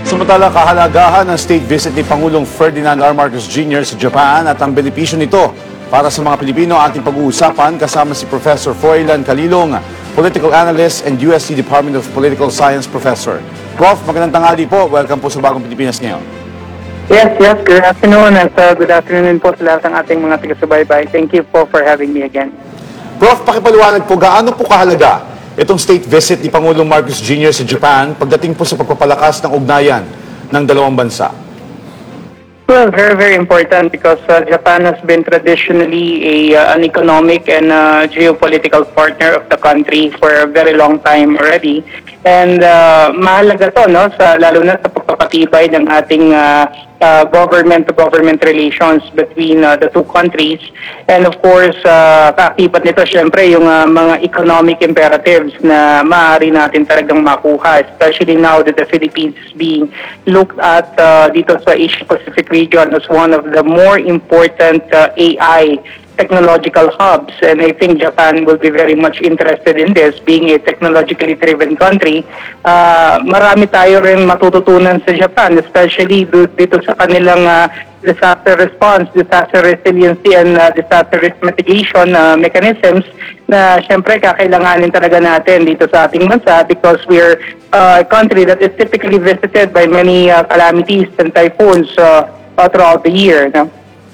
Samantala, kahalagahan ng state visit ni Pangulong Ferdinand R. Marcos Jr. sa Japan at ang benepisyo nito para sa mga Pilipino ating pag-uusapan kasama si Professor Froilan Calilong, Political Analyst and USC Department of Political Science Professor. Prof, magandang tanghali po. Welcome po sa Bagong Pilipinas ngayon. Yes. Good afternoon and good afternoon po sa lahat ng ating mga taga-subaybay. Thank you po for having me again. Prof, pakipaliwanag po, gaano po kahalaga itong state visit ni Pangulong Marcos Jr. sa Japan pagdating po sa pagpapalakas ng ugnayan ng dalawang bansa? Well, very important because Japan has been traditionally an economic and geopolitical partner of the country for a very long time already. And mahalaga to, no, lalo na sa pagpapatibay ng ating government-to-government relations between the two countries. And of course, kaakibat nito syempre yung mga economic imperatives na maaari natin talagang makuha, especially now that the Philippines is being looked at dito sa Asia-Pacific region as one of the more important AI technological hubs, and I think Japan will be very much interested in this, being a technologically driven country. Marami tayo rin matututunan sa Japan, especially dito sa kanilang disaster response, disaster resiliency, and disaster risk mitigation mechanisms na syempre kakailanganin talaga natin dito sa ating bansa because we're a country that is typically visited by many calamities and typhoons throughout the year. No?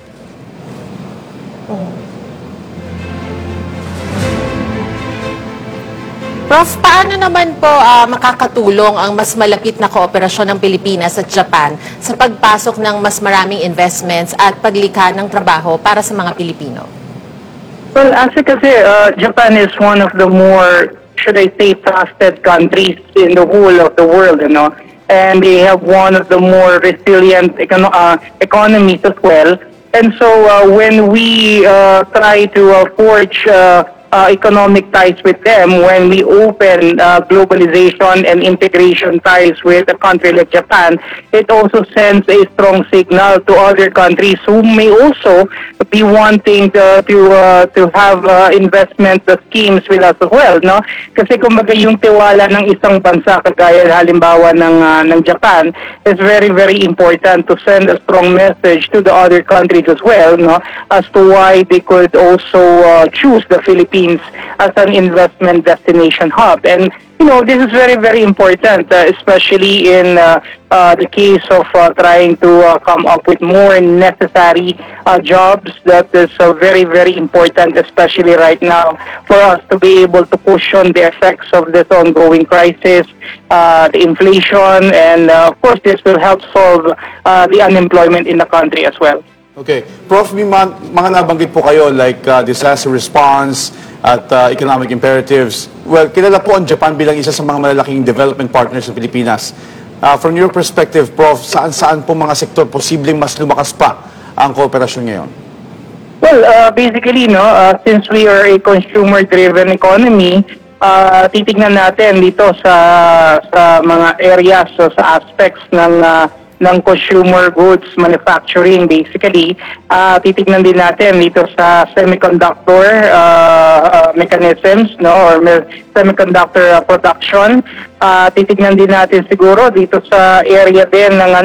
Prof, paano naman po makakatulong ang mas malapit na kooperasyon ng Pilipinas at Japan sa pagpasok ng mas maraming investments at paglikha ng trabaho para sa mga Pilipino? Well, kasi Japan is one of the more, should I say, trusted countries in the whole of the world, you know, and they have one of the more resilient economies as well. And so when we try to forge economic ties with them, when we open globalization and integration ties with a country like Japan, it also sends a strong signal to other countries who may also be wanting to have investment schemes with us as well, no? Kasi kumbaga yung tiwala ng isang bansa kagaya halimbawa ng Japan is very important to send a strong message to the other countries as well, no? As to why they could also choose the Philippines as an investment destination hub. And you know, this is very important, especially in the case of trying to come up with more necessary jobs. That is very important, especially right now, for us to be able to cushion the effects of this ongoing crisis, the inflation, and of course, this will help solve the unemployment in the country as well. Okay. Prof, may mga nabanggit po kayo like disaster response at economic imperatives. Well, kilala po ang Japan bilang isa sa mga malalaking development partners ng Pilipinas. From your perspective, Prof, saan po mga sektor posibleng mas lumakas pa ang kooperasyon ngayon? Well, basically, no, since we are a consumer-driven economy, titignan natin dito sa mga areas, so sa aspects ng consumer goods manufacturing, basically, titignan din natin dito sa semiconductor mechanisms, no, or semiconductor production. Titignan din natin siguro dito sa area din ng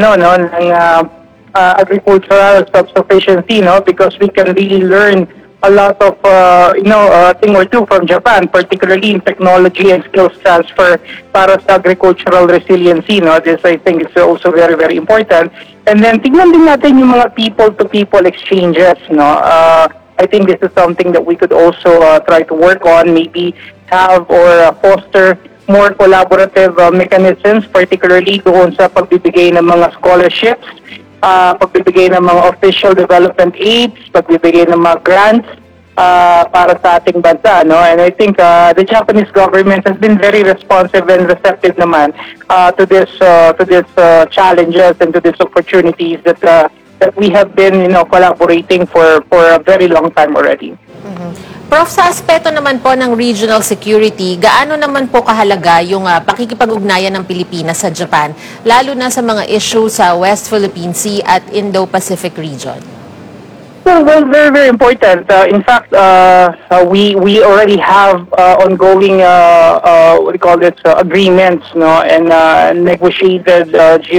agricultural self-sufficiency, no, because we can really learn a lot of thing or two from Japan, particularly in technology and skills transfer para sa agricultural resiliency, no. This I think is also very important. And then tingnan din natin yung mga people-to-people exchanges, no. I think this is something that we could also try to work on, maybe have or foster more collaborative mechanisms, particularly doon sa pagbibigay ng mga scholarships, pagbibigay ng mga official development aids, pagbibigay ng mga grants para sa ating bansa, no? And I think the Japanese government has been very responsive and receptive naman to this challenges and to these opportunities that we have been, you know, collaborating for a very long time already. Prof, sa aspeto naman po ng regional security, gaano naman po kahalaga yung pakikipag-ugnayan ng Pilipinas sa Japan, lalo na sa mga issue sa West Philippine Sea at Indo-Pacific region? Well, very important. In fact, we already have ongoing what do you call it, agreements, no, and negotiated